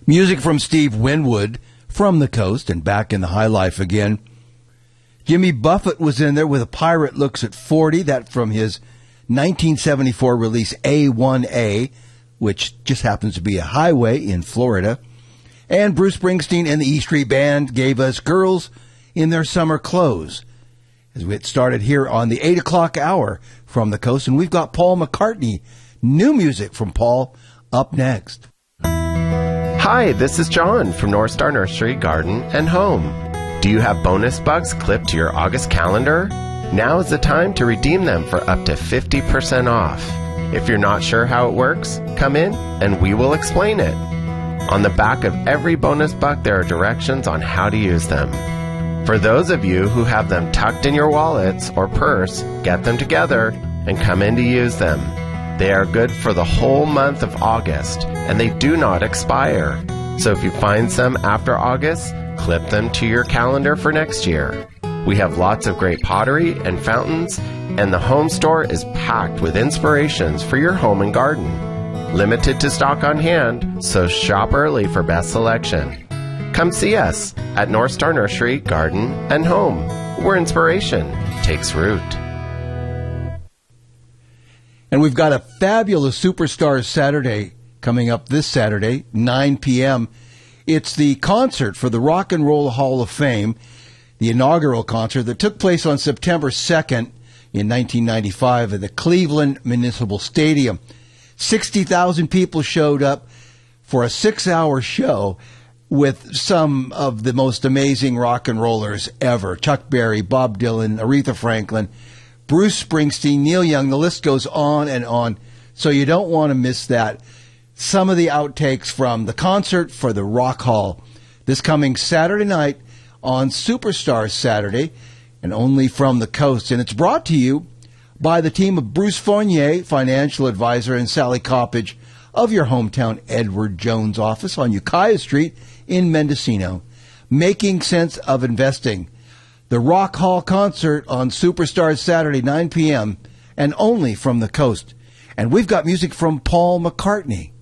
Music from Steve Winwood, From the Coast, and back in the high life again. Jimmy Buffett was in there with A Pirate Looks at 40, that from his 1974 release A1A, which just happens to be a highway in Florida. And Bruce Springsteen and the E Street Band gave us Girls in Their Summer Clothes, as we get started here on the 8 o'clock hour from the coast. And we've got Paul McCartney, new music from Paul, up next. Hi, this is John from North Star Nursery, Garden and Home. Do you have bonus bucks clipped to your August calendar? Now is the time to redeem them for up to 50% off. If you're not sure how it works, come in and we will explain it. On the back of every bonus buck, there are directions on how to use them. For those of you who have them tucked in your wallets or purse, get them together and come in to use them. They are good for the whole month of August, and they do not expire. So if you find some after August, clip them to your calendar for next year. We have lots of great pottery and fountains, and the home store is packed with inspirations for your home and garden. Limited to stock on hand, so shop early for best selection. Come see us at North Star Nursery, Garden and Home, where inspiration takes root. And we've got a fabulous Superstars Saturday coming up this Saturday, 9 p.m. It's the concert for the Rock and Roll Hall of Fame, the inaugural concert that took place on September 2nd in 1995 at the Cleveland Municipal Stadium. 60,000 people showed up for a 6-hour show with some of the most amazing rock and rollers ever. Chuck Berry, Bob Dylan, Aretha Franklin, Bruce Springsteen, Neil Young, the list goes on and on. So you don't want to miss that. Some of the outtakes from the concert for the Rock Hall this coming Saturday night on Superstars Saturday, and only from the coast. And it's brought to you by the team of Bruce Fournier, financial advisor, and Sally Coppage of your hometown Edward Jones office on Ukiah Street in Mendocino. Making sense of investing. The Rock Hall concert on Superstars Saturday, 9 p.m., and only from the coast. And we've got music from Paul McCartney.